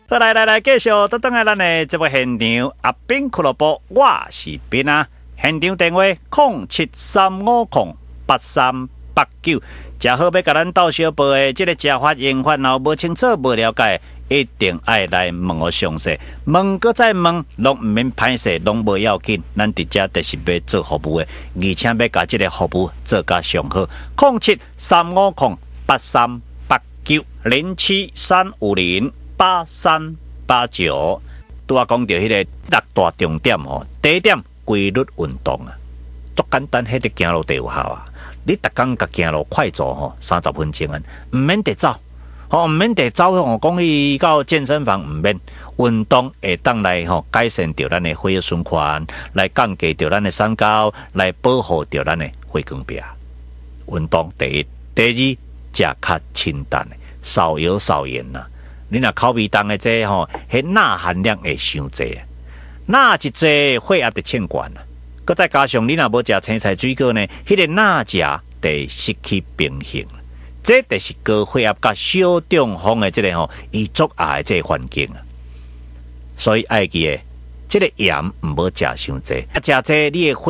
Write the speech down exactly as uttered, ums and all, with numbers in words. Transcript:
好，来来来，继续倒转来咱的节目现场，阿兵俱乐部，我是兵啊。现场电话零七三五零八三八九，食好要甲咱斗小报的这个食法用法，然后无清楚、无了解，一定爱来问我详细。问搁再问，拢毋免歹势，拢无要紧。咱伫遮就是要做服务的，而且要甲这个服务做甲上好。零七三五零八三八九零七三五零。八三八九，拄啊讲到迄个六大重点吼，第一点规律运动啊，足简单，迄个行路就有效啊。你逐工甲行路快走吼，三十分钟啊，毋免得走，吼毋免得走吼，讲去到健身房毋免，运动会当来吼改善着咱的血液循环，来降低着咱的三高，来保护着咱的血管壁。运动第一，第二食较清淡的，少油少盐呐。你若口味重的这吼，迄钠含量会伤济，钠一济血压就欠悬啦。搁再加上你若无食青菜水果呢，迄、那个钠钾就失去平衡。这就是高血压甲小中风的这个吼，伊作恶的这个环境啊。所以爱记的，这个盐毋好食伤济，食济你的血